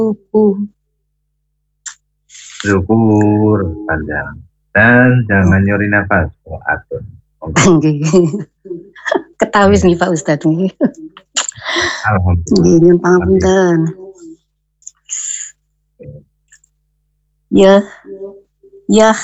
Syukur panjang dan jangan nyuri nafas. Atur. Ketawis nih Pak Ustadz nih. Alhamdulillah. Nyun pangapunten. Ya. Ya.